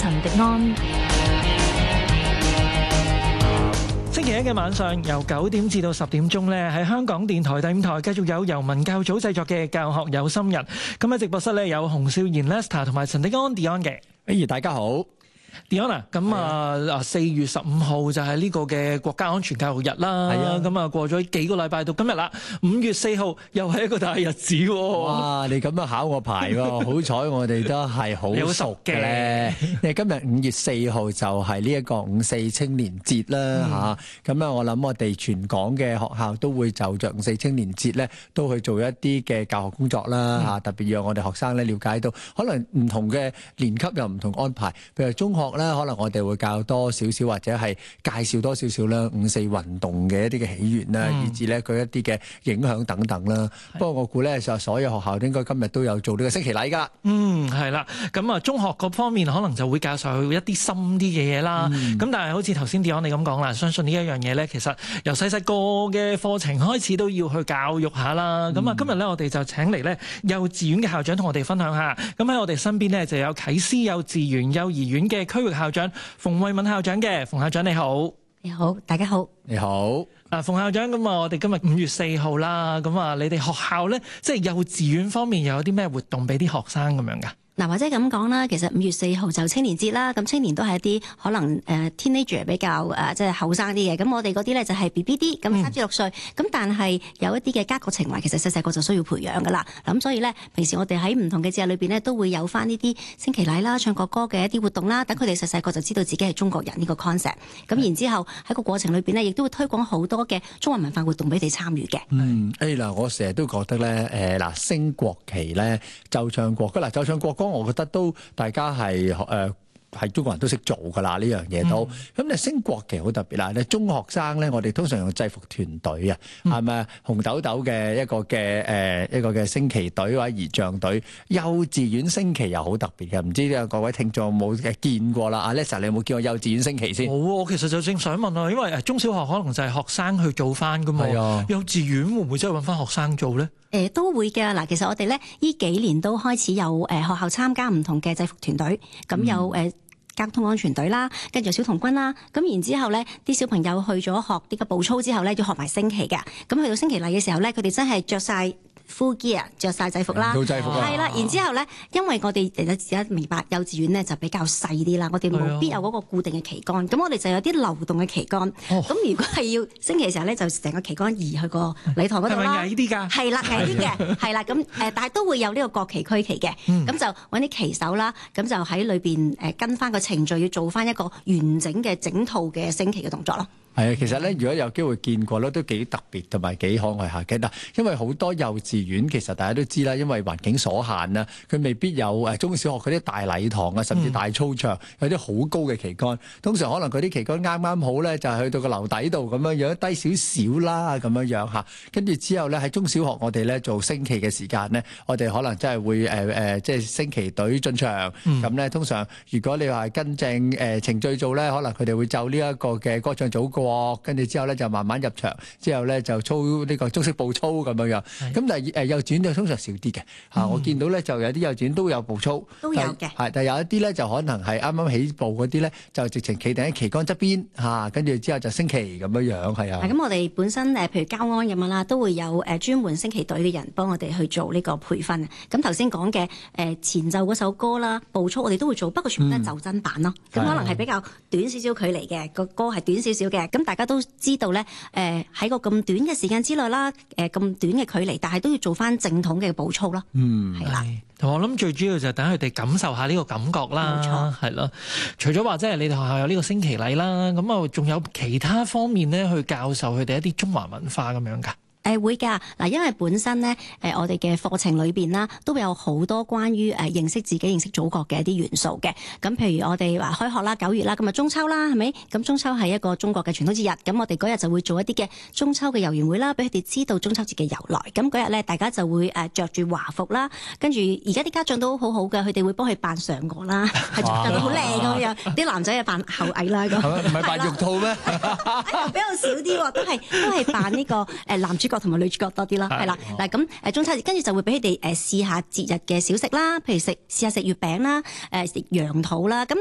陳迪安。 星期一嘅晚上由9點至到10點鐘咧，喺香港電台第5台繼續有由文教組製作嘅教學有心人。咁喺直播室咧有洪少賢 Lester 同埋陳迪安 Dion 嘅。 大家好。 Dion 咁4月15號就係呢個嘅國家安全教育日啦。係啊，咁過咗幾個禮拜到今日啦，5月4號又係一個大日子喎。 哇！你咁樣考我牌喎，好彩我哋都係好熟嘅咧。因為今日5月4號就係呢一個五四青年節啦嚇。咁我諗我哋全港嘅學校都會就着五四青年節咧，都去做一啲嘅教學工作啦嚇。特別讓我哋學生咧了解到，可能唔同嘅年級有唔同安排，譬如中學咧，可能我哋會教多少少或者係介紹多少少啦，五四運動嘅一啲嘅起源啦，以至咧佢一啲嘅影響等等啦。不過我估咧就所有學校應該今日都有做呢個升旗禮㗎。係啦，咁中學嗰方面可能就會教授一啲深啲嘅嘢啦。咁但係好似頭先 Dion 你咁講啦，相信呢一樣嘢咧，其實由細細個嘅課程開始都要去教育下啦。咁今日咧我哋就請嚟咧幼稚園嘅校長同我哋分享下。咁喺我哋身邊咧就有啟思幼稚園幼兒園嘅區域校長馮慧敏校長嘅。馮校長你好。 你好，大家好。 你好。 馮校長，咁我哋今日5月4號啦，咁你哋學校咧，即係幼稚園方面又有啲咩活動俾啲學生咁樣噶？ 嗱，或者咁講啦，其實5月4號就青年節啦。咁青年都係一啲可能teenager 比較即係後生啲嘅。咁我哋嗰啲咧就係 BB 啲，咁3至6歲。咁但係有一啲嘅家國情懷，其實細細個就需要培養噶啦。咁所以咧，平時我哋喺唔同嘅節日裏邊咧，都會有翻呢啲升旗禮啦、唱國歌嘅一啲活動啦。等佢哋細細個就知道自己係中國人呢個 concept。咁然之後喺個過程裏邊咧，亦都會推廣好多嘅中華文化活動俾佢哋參與嘅。 嗱，我成日都覺得咧，升國旗咧，奏唱國歌嗱，奏唱國歌。我覺得都大家係中國人都識做㗎啦，呢樣嘢都。咁你升國旗好特別啦。你中學生咧，我哋通常用制服團隊啊，係咪紅豆豆嘅一個嘅升旗隊或者儀仗隊？幼稚園升旗又好特別嘅，唔知各位聽眾有冇見過啦？阿 Lesa，你有冇見過幼稚園升旗先？ 冇，我其實就正想問啊，因為中小學可能就係學生去做翻㗎嘛。係啊，幼稚園會唔會真係揾翻學生做咧？ 都會嘅。嗱，其實我哋咧呢幾年都開始有學校參加唔同嘅制服團隊，咁有交通安全隊啦，跟住小童軍啦，咁然之後咧，啲小朋友去咗學呢個步操之後咧，要學埋升旗嘅。咁去到升旗禮嘅時候咧，佢哋真係着晒full gear， 着晒制服啦，係啦。然之後咧，因為我哋而家明白幼稚園咧就比較細啲啦，我哋冇必有嗰個固定嘅旗杆，咁我哋就有啲流動嘅旗杆。咁如果係要升旗嘅時候咧，就成個旗杆移去個禮堂嗰度啦。係咪矮啲㗎？係啦，矮啲嘅，係啦。咁但係都會有呢個國旗區旗嘅。咁就揾啲旗手啦，咁就喺裏邊跟翻個程序，要做翻一個完整嘅整套嘅升旗嘅動作咯。 係啊，其實咧，如果有機會見過咧，都幾特別同埋幾可愛下嘅嗱。因為好多幼稚園其實大家都知啦，因為環境所限啦，佢未必有中小學嗰啲大禮堂啊，甚至大操場有啲好高嘅旗杆。通常可能佢啲旗杆啱啱好咧，就係去到個樓底度咁樣樣，低少少啦咁樣樣嚇。跟住之後咧，喺中小學我哋咧做升旗嘅時間咧，我哋可能真係會即係升旗隊進場。咁咧通常如果你話跟正程序做咧，可能佢哋會奏呢一個嘅歌唱組歌。跟住之後咧就慢慢入場，之後咧就操呢個中式步操咁樣樣。咁但係幼稚園就通常少啲嘅嚇。我見到咧就有啲幼稚園都有步操， 都有嘅。 係，但係有一啲咧就可能係啱啱起步嗰啲咧，就直情企定喺旗杆側邊嚇，跟住之後就升旗咁樣樣係啊。 咁我哋本身譬如交安咁樣啦，都會有專門升旗隊嘅人幫我哋去做呢個培訓。咁頭先講嘅前奏嗰首歌啦，步操我哋都會做，不過全部都係就真版咯。咁可能係比較短少少距離嘅，個歌係短少少嘅。咁大家都知道咧，喺個咁短嘅時間之內啦，咁短嘅距離，但係都要做翻正統嘅步操咯。係啦。 同我諗最主要就係等佢哋感受下呢個感覺啦。冇錯，係咯。除咗話即係你哋學校有呢個升旗禮啦，咁啊仲有其他方面咧去教授佢哋一啲中華文化咁樣㗎。 會㗎嗱，因為本身咧我哋嘅課程裏邊啦，都會有好多關於認識自己、認識祖國嘅一啲元素嘅。咁譬如我哋話開學啦、9月啦，咁啊中秋啦，係咪？咁中秋係一個中國嘅傳統節日，咁我哋嗰日就會做一啲嘅中秋嘅遊園會啦，俾佢哋知道中秋節嘅由來。咁嗰日咧，大家就會着住華服啦，跟住而家啲家長都好好嘅，佢哋會幫佢扮嫦娥啦，係扮到好靚咁樣。啲男仔啊扮后羿啦咁。唔係扮玉兔咩？ 比較少啲喎，都係扮呢個男主角同埋女主角多啲啦，係啦。嗱咁中秋節跟住就會俾佢哋試下節日嘅小食啦，譬如試下食月餅啦，食羊肚啦。咁